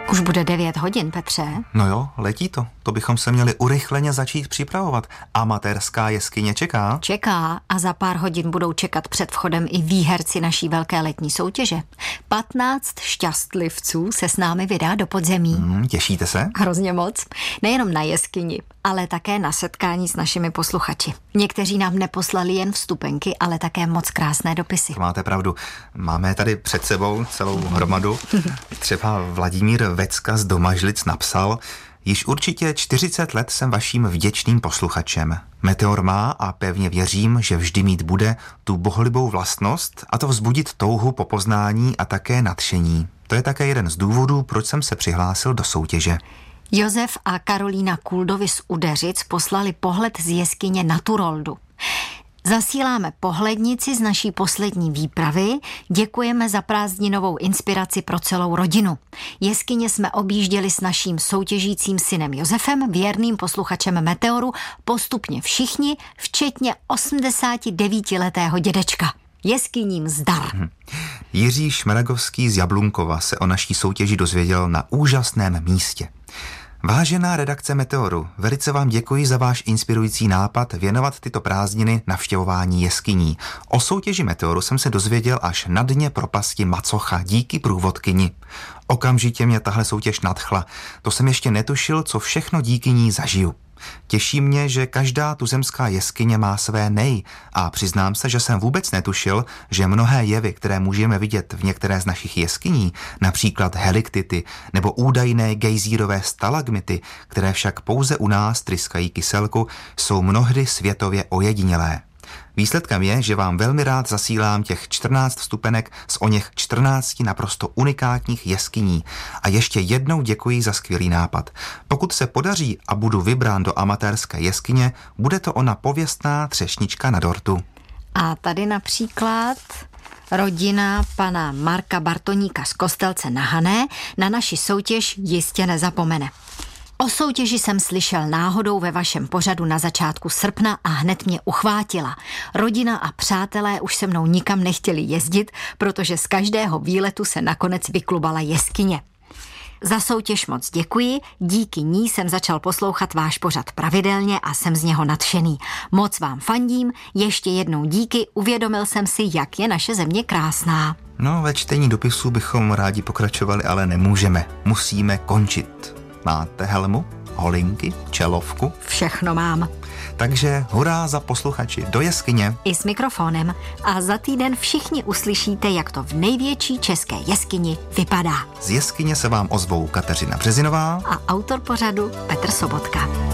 Už bude 9 hodin, Petře. No jo, letí to. To bychom se měli urychleně začít připravovat. Amatérská jeskyně čeká. Čeká a za pár hodin budou čekat před vchodem i výherci naší velké letní soutěže. 15 šťastlivců se s námi vydá do podzemí. Těšíte se? Hrozně moc. Nejenom na jeskyni, ale také na setkání s našimi posluchači. Někteří nám neposlali jen vstupenky, ale také moc krásné dopisy. Máte pravdu. Máme tady před sebou celou hromadu. Třeba Vladimír Vecka z Domažlic napsal: Již určitě 40 let jsem vaším vděčným posluchačem. Meteor má a pevně věřím, že vždy mít bude tu bohulibou vlastnost, a to vzbudit touhu po poznání a také nadšení. To je také jeden z důvodů, proč jsem se přihlásil do soutěže. Josef a Karolína Kuldovi z Udeřic poslali pohled z jeskyně na Turoldu. Zasíláme pohlednici z naší poslední výpravy, děkujeme za prázdninovou inspiraci pro celou rodinu. Jeskyně jsme objížděli s naším soutěžícím synem Josefem, věrným posluchačem Meteoru, postupně všichni, včetně 89letého dědečka. Jeskyním zdar. Jiří Šmeragovský z Jablunkova se o naší soutěži dozvěděl na úžasném místě. Vážená redakce Meteoru, velice vám děkuji za váš inspirující nápad věnovat tyto prázdniny navštěvování jeskyní. O soutěži Meteoru jsem se dozvěděl až na dně propasti Macocha díky průvodkyni. Okamžitě mě tahle soutěž nadchla. To jsem ještě netušil, co všechno díky ní zažiju. Těší mě, že každá tuzemská jeskyně má své nej a přiznám se, že jsem vůbec netušil, že mnohé jevy, které můžeme vidět v některé z našich jeskyní, například heliktity nebo údajné gejzírové stalagmity, které však pouze u nás tryskají kyselku, jsou mnohdy světově ojedinělé. Výsledkem je, že vám velmi rád zasílám těch 14 vstupenek z oněch 14 naprosto unikátních jeskyní. A ještě jednou děkuji za skvělý nápad. Pokud se podaří a budu vybrán do amatérské jeskyně, bude to ona pověstná třešnička na dortu. A tady například rodina pana Marka Bartoníka z Kostelce na Hané na naši soutěž jistě nezapomene. O soutěži jsem slyšel náhodou ve vašem pořadu na začátku srpna a hned mě uchvátila. Rodina a přátelé už se mnou nikam nechtěli jezdit, protože z každého výletu se nakonec vyklubala jeskyně. Za soutěž moc děkuji, díky ní jsem začal poslouchat váš pořad pravidelně a jsem z něho nadšený. Moc vám fandím, ještě jednou díky, uvědomil jsem si, jak je naše země krásná. No, ve čtení dopisů bychom rádi pokračovali, ale nemůžeme. Musíme končit. Máte helmu, holinky, čelovku? Všechno mám. Takže hurá za posluchači do jeskyně. I s mikrofonem. A za týden všichni uslyšíte, jak to v největší české jeskyni vypadá. Z jeskyně se vám ozvou Kateřina Březinová a autor pořadu Petr Sobotka.